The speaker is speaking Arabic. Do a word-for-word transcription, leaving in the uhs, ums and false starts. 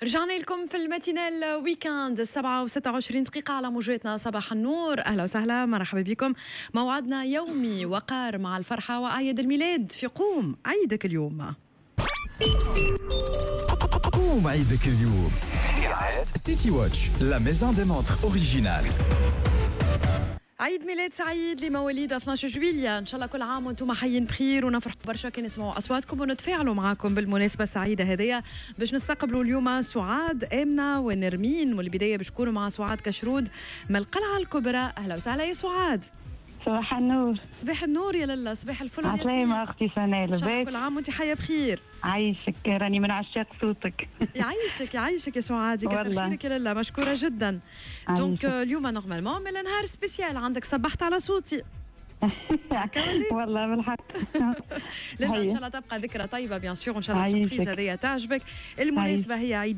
رجعنا لكم في الماتينال ويكاند السبعة وستة وعشرين دقيقة على موجاتنا صباح النور. أهلا وسهلا، مرحبا بكم. موعدنا يومي وقار مع الفرحة وأعياد الميلاد في قوم عيدك اليوم. قوم عيدك اليوم. سيتي واتش لا ميزون دي مونتر اوريجينال. عيد ميلاد سعيد لمواليد اثني عشر جويلية، ان شاء الله كل عام وانتم حيين بخير ونفرح برشا كي نسمعوا اصواتكم ونتفاعلوا معاكم بالمناسبه السعيده هذه. باش نستقبلوا اليوم سعاد امنه ونرمين، والبدايه باش نكونوا مع سعاد كشرود من القلعه الكبرى. اهلا وسهلا يا سعاد. صباح النور. صباح النور يا لاله، صباح الفل. عسلامة اختي سناء، لباس كل عام وانت حيه بخير. عايشك، راني من عشاق صوتك. يعيشك يعيشك يا سعاد، كثر خيرك يا لاله، مشكوره جدا. دونك اليوم نورمالمون من نهار سبيسيال عندك، صبحت على صوتي. والله بالحق. لا ان شاء الله تبقى ذكرى طيبه بيان سور، وان شاء الله السوربريز هذه تعجبك. المناسبه هي عيد